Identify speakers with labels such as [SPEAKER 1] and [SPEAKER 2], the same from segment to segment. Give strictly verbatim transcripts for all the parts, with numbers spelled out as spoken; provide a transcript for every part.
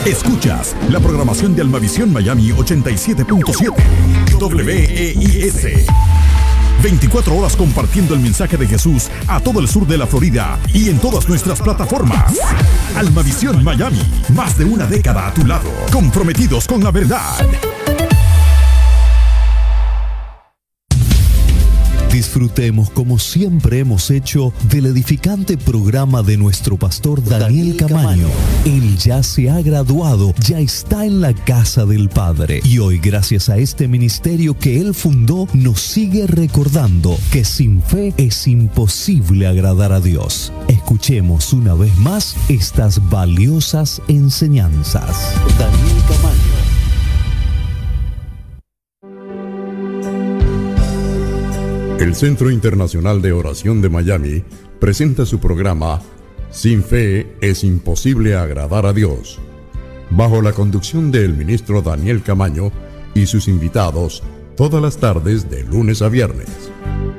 [SPEAKER 1] Escuchas la programación de Almavisión Miami ochenta y siete punto siete W E I S. veinticuatro horas compartiendo el mensaje de Jesús a todo el sur de la Florida y en todas nuestras plataformas. Almavisión Miami, más de una década a tu lado, comprometidos con la verdad.
[SPEAKER 2] Disfrutemos, como siempre hemos hecho, del edificante programa de nuestro pastor Daniel Camaño. Él ya se ha graduado, ya está en la casa del Padre. Y hoy, gracias a este ministerio que él fundó, nos sigue recordando que sin fe es imposible agradar a Dios. Escuchemos una vez más estas valiosas enseñanzas. Daniel Camaño.
[SPEAKER 3] El Centro Internacional de Oración de Miami presenta su programa Sin Fe es Imposible Agradar a Dios, bajo la conducción del ministro Daniel Camaño y sus invitados, todas las tardes de lunes a viernes.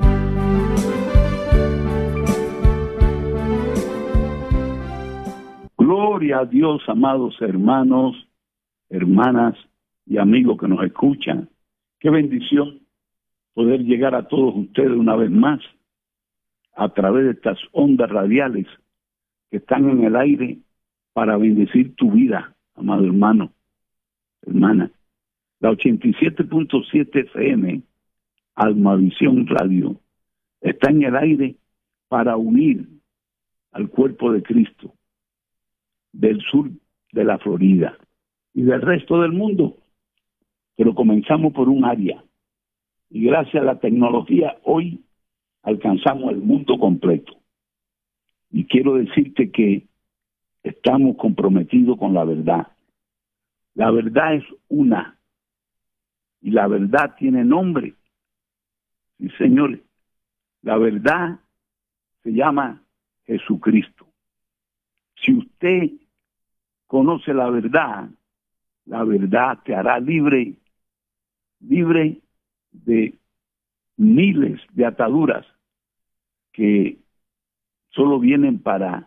[SPEAKER 4] Gloria a Dios, amados hermanos, hermanas y amigos que nos escuchan. Qué bendición poder llegar a todos ustedes una vez más a través de estas ondas radiales que están en el aire para bendecir tu vida, amado hermano, hermana. La ochenta y siete punto siete F M, Almavisión Radio, está en el aire para unir al cuerpo de Cristo del sur de la Florida y del resto del mundo. Pero comenzamos por un área. Y gracias a la tecnología, hoy alcanzamos el mundo completo. Y quiero decirte que estamos comprometidos con la verdad. La verdad es una. Y la verdad tiene nombre. Sí, señores. La verdad se llama Jesucristo. Si usted conoce la verdad, la verdad te hará libre, libre de miles de ataduras que solo vienen para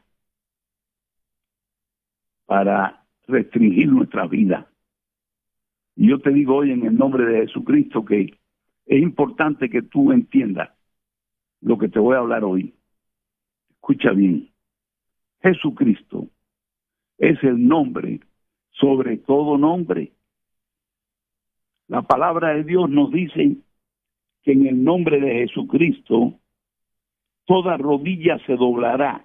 [SPEAKER 4] para restringir nuestra vida. Y yo te digo hoy en el nombre de Jesucristo que es importante que tú entiendas lo que te voy a hablar hoy. Escucha bien. Jesucristo es el nombre sobre todo nombre. La palabra de Dios nos dice que en el nombre de Jesucristo toda rodilla se doblará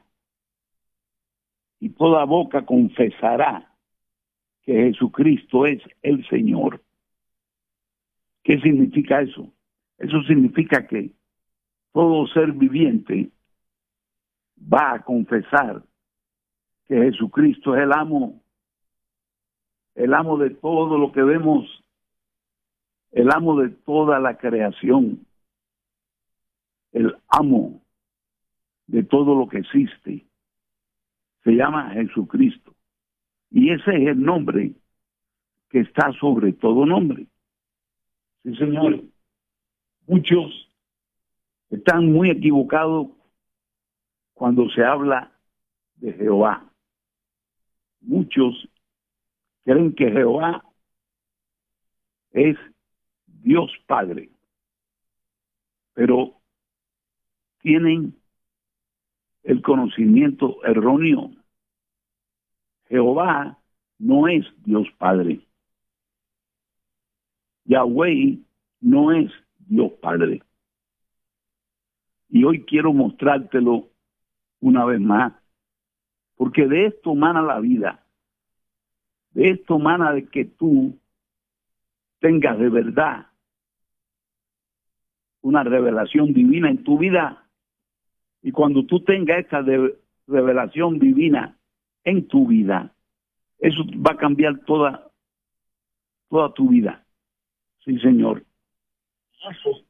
[SPEAKER 4] y toda boca confesará que Jesucristo es el Señor. ¿Qué significa eso? Eso significa que todo ser viviente va a confesar que Jesucristo es el amo, el amo de todo lo que vemos, el amo de toda la creación, el amo de todo lo que existe. Se llama Jesucristo. Y ese es el nombre que está sobre todo nombre. Sí, señores. Muchos están muy equivocados cuando se habla de Jehová. Muchos creen que Jehová es Dios Padre, pero tienen el conocimiento erróneo. Jehová no es Dios Padre. Yahweh no es Dios Padre. Y hoy quiero mostrártelo una vez más, porque de esto mana la vida. De esto mana de que tú tengas de verdad una revelación divina en tu vida. Y cuando tú tengas esta de revelación divina en tu vida, eso va a cambiar toda, toda tu vida. Sí, Señor. Eso